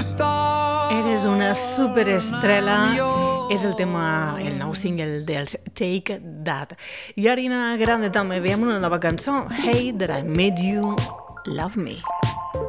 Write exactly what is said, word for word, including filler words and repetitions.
superstar. Eres una superestrella. És el tema, el nou single dels Take That. I Ariana Grande també veiem una nova cançó, Hey That I Made You Love Me.